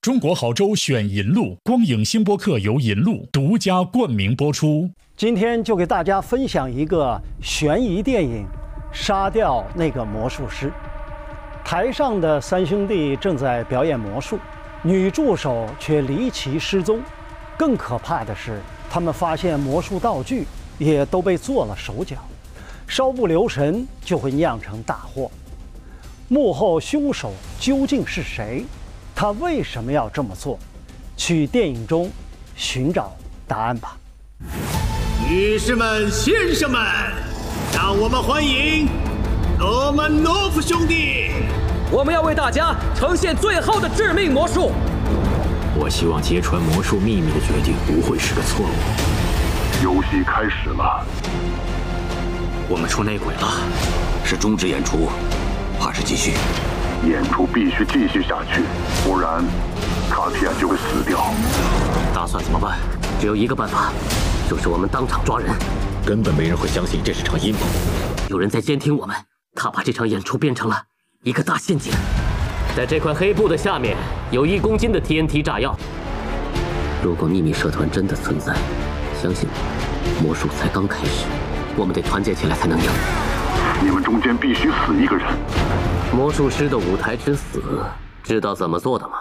中国好州选银路，光影星播客由银路独家冠名播出。 今天就给大家分享一个悬疑电影《杀掉那个魔术师》。台上的三兄弟正在表演魔术，女助手却离奇失踪。更可怕的是，他们发现魔术道具也都被做了手脚，稍不留神就会酿成大祸。幕后凶手究竟是谁？他为什么要这么做？去电影中寻找答案吧。 女士们、先生们，让我们欢迎罗曼诺夫兄弟。 我们要为大家呈现最后的致命魔术。 我希望揭穿魔术秘密的决定不会是个错误。 游戏开始了， 我们出内鬼了，是终止演出，还是继续？ 演出必须继续下去，不然卡提亚就会死掉。 打算怎么办？只有一个办法，就是我们当场抓人。根本没人会相信这是场阴谋。有人在监听我们，他把这场演出变成了一个大陷阱。在这块黑布的下面有1公斤的 TNT 炸药。如果秘密社团真的存在，相信我，魔术才刚开始，我们得团结起来才能赢。 你们中间必须死一个人。 魔术师的舞台之死，知道怎么做的吗？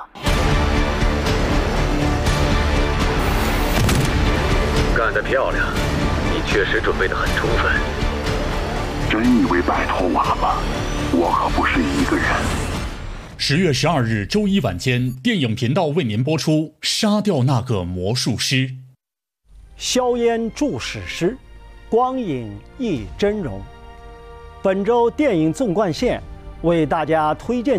干得漂亮，你确实准备得很充分。 真以为摆脱我了吗？我可不是一个人。 10月12日周一晚间，电影频道为您播出《杀掉那个魔术师》。 硝烟助史诗，光影亦真容。本周电影纵贯线为大家推荐